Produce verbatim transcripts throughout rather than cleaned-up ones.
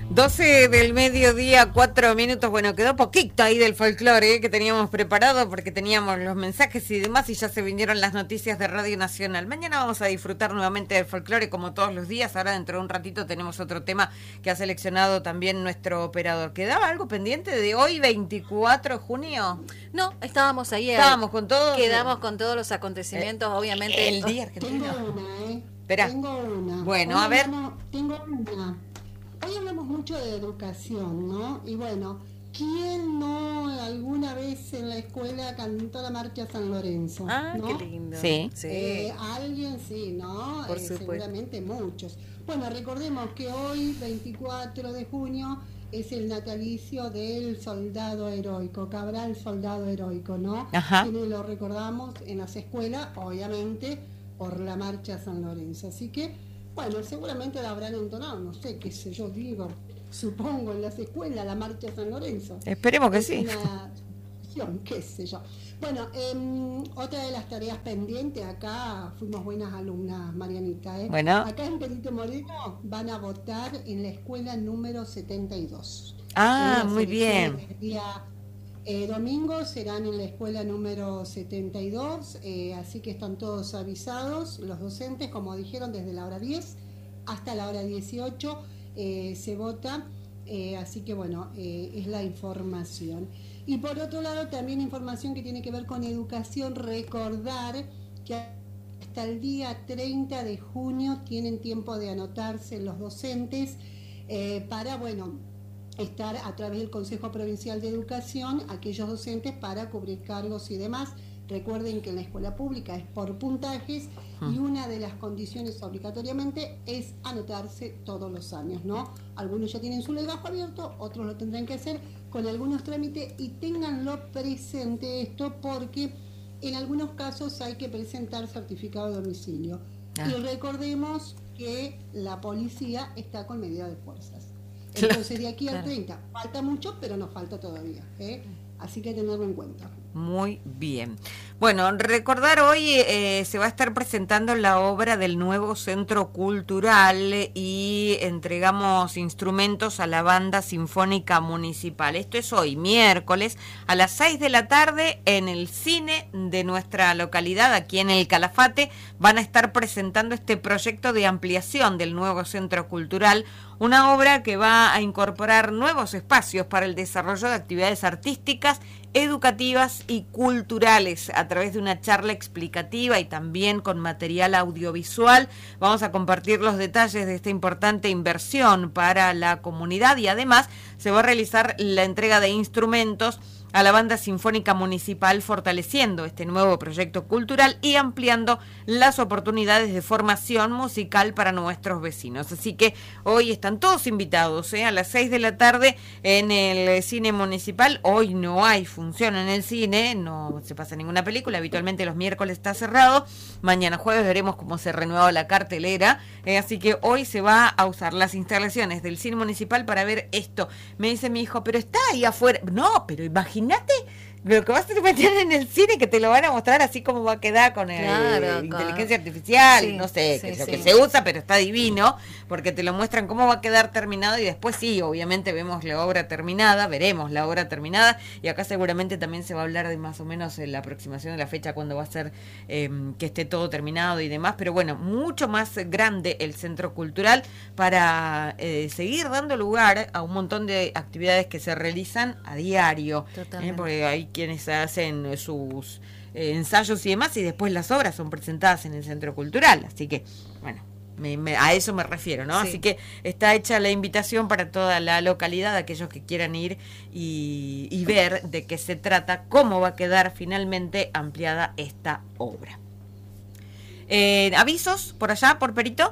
doce del mediodía, cuatro minutos. Bueno, quedó poquito ahí del folclore ¿eh? que teníamos preparado porque teníamos los mensajes y demás y ya se vinieron las noticias de Radio Nacional. Mañana vamos a disfrutar nuevamente del folclore como todos los días. Ahora dentro de un ratito tenemos otro tema que ha seleccionado también nuestro operador. ¿Quedaba algo pendiente de hoy, veinticuatro de junio? No, estábamos ahí. Estábamos con todos. Quedamos con todos los acontecimientos, eh, obviamente. El día argentino. Tengo una, ¿eh? Espera. Tengo una. Bueno, Hoy a ver. hablamos, tengo una. Hoy hablamos mucho de educación, ¿no? Y bueno, ¿quién no alguna vez en la escuela cantó la marcha San Lorenzo? Ah, ¿no? qué lindo. Sí. sí. Eh, alguien sí, ¿no? Por Eh, supuesto. seguramente muchos. Bueno, recordemos que hoy, veinticuatro de junio, es el natalicio del soldado heroico, Cabral, soldado heroico, ¿no? Ajá. Quienes lo recordamos en las escuelas, obviamente, por la marcha San Lorenzo. Así que, bueno, seguramente la habrán entonado, no sé, qué sé yo, digo, supongo en las escuelas la marcha San Lorenzo. Esperemos que es sí. Una tradición, qué sé yo. Bueno, eh, otra de las tareas pendientes, acá fuimos buenas alumnas, Marianita, ¿eh? Bueno. Acá en Perito Moreno van a votar en la escuela número setenta y dos. Ah, Las muy elecciones bien. del día eh, domingo serán en la escuela número setenta y dos, eh, así que están todos avisados, los docentes, como dijeron, desde la hora diez hasta la hora dieciocho eh, se vota, eh, así que bueno, eh, es la información. Y por otro lado, también información que tiene que ver con educación, recordar que hasta el día treinta de junio tienen tiempo de anotarse los docentes eh, para, bueno, estar a través del Consejo Provincial de Educación, aquellos docentes para cubrir cargos y demás. Recuerden que en la escuela pública es por puntajes y una de las condiciones obligatoriamente es anotarse todos los años, ¿no? Algunos ya tienen su legajo abierto, otros lo tendrán que hacer con algunos trámites y ténganlo presente esto porque en algunos casos hay que presentar certificado de domicilio. Ah. Y recordemos que la policía está con medida de fuerzas. Entonces de aquí al treinta falta mucho, pero nos falta todavía, ¿eh? Así que tenerlo en cuenta. Muy bien. Bueno, recordar hoy eh, se va a estar presentando la obra del nuevo Centro Cultural y entregamos instrumentos a la Banda Sinfónica Municipal. Esto es hoy, miércoles, a las seis de la tarde en el cine de nuestra localidad, aquí en el Calafate, van a estar presentando este proyecto de ampliación del nuevo Centro Cultural, una obra que va a incorporar nuevos espacios para el desarrollo de actividades artísticas, educativas y culturales a través de una charla explicativa y también con material audiovisual. Vamos a compartir los detalles de esta importante inversión para la comunidad y además se va a realizar la entrega de instrumentos a la Banda Sinfónica Municipal, fortaleciendo este nuevo proyecto cultural y ampliando las oportunidades de formación musical para nuestros vecinos. Así que hoy están todos invitados ¿eh? a las seis de la tarde en el cine municipal. Hoy no hay función en el cine, no se pasa ninguna película, habitualmente los miércoles está cerrado. Mañana jueves veremos cómo se renueva la cartelera, eh, así que hoy se va a usar las instalaciones del cine municipal para ver esto. Me dice mi hijo, pero está ahí afuera. No, pero imagínate lo que vas a meter en el cine, que te lo van a mostrar así como va a quedar con el, claro, inteligencia con... artificial, sí, no sé, sí, que es lo sí. que se usa, pero está divino, porque te lo muestran cómo va a quedar terminado y después sí, obviamente vemos la obra terminada, veremos la obra terminada y acá seguramente también se va a hablar de más o menos la aproximación de la fecha cuando va a ser eh, que esté todo terminado y demás, pero bueno, mucho más grande el centro cultural para eh, seguir dando lugar a un montón de actividades que se realizan a diario, eh, porque hay quienes hacen sus eh, ensayos y demás y después las obras son presentadas en el centro cultural, así que bueno, me, me, a eso me refiero, ¿no? Sí. Así que está hecha la invitación para toda la localidad, aquellos que quieran ir y, y ver de qué se trata, cómo va a quedar finalmente ampliada esta obra. Eh, ¿Avisos por allá, por Perito?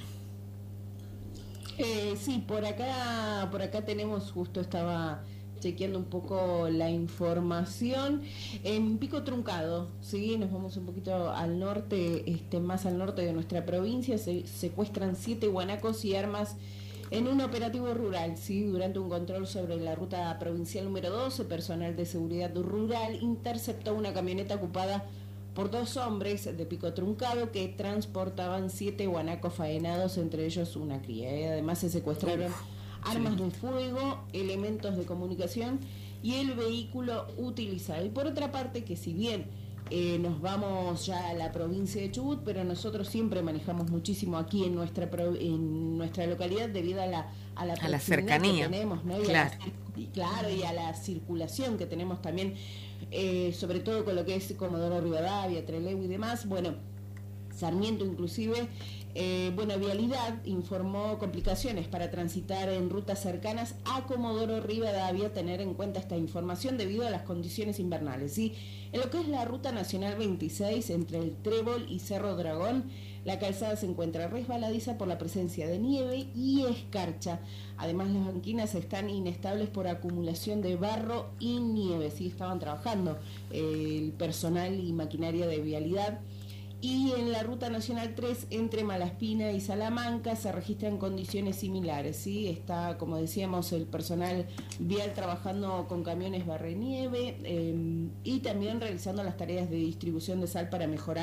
Eh, sí, por acá, por acá tenemos, justo estaba chequeando un poco la información. En Pico Truncado, sí, nos vamos un poquito al norte, este, más al norte de nuestra provincia, se secuestran siete guanacos y armas en un operativo rural, sí, durante un control sobre la ruta provincial número doce, personal de seguridad rural interceptó una camioneta ocupada por dos hombres de Pico Truncado que transportaban siete guanacos faenados, entre ellos una cría. ¿eh? Además se secuestraron Uf. armas Sí. de fuego, elementos de comunicación y el vehículo utilizado. Y por otra parte, que si bien eh, nos vamos ya a la provincia de Chubut, pero nosotros siempre manejamos muchísimo aquí en nuestra pro, en nuestra localidad debido a la a la, a la cercanía que tenemos, ¿no? Y claro. a la, y claro, y a la circulación que tenemos también, eh, sobre todo con lo que es Comodoro Rivadavia, Trelew y demás. Bueno, Sarmiento inclusive, eh, bueno, Vialidad informó complicaciones para transitar en rutas cercanas a Comodoro Rivadavia, tener en cuenta esta información debido a las condiciones invernales, ¿sí? En lo que es la ruta nacional veintiséis entre el Trébol y Cerro Dragón, la calzada se encuentra resbaladiza por la presencia de nieve y escarcha. Además, las banquinas están inestables por acumulación de barro y nieve, ¿sí? Estaban trabajando eh, el personal y maquinaria de Vialidad. Y en la ruta nacional tres entre Malaspina y Salamanca se registran condiciones similares, ¿sí? Está, como decíamos, el personal vial trabajando con camiones barrenieve eh, y también realizando las tareas de distribución de sal para mejorar